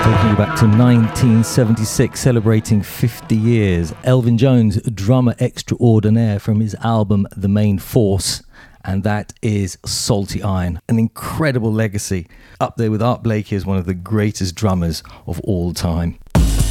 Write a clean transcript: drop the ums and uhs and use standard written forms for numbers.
Taking you back to 1976, celebrating 50 years. Elvin Jones, drummer extraordinaire from his album The Main Force, and that is Salty Iron. An incredible legacy, up there with Art Blakey as one of the greatest drummers of all time.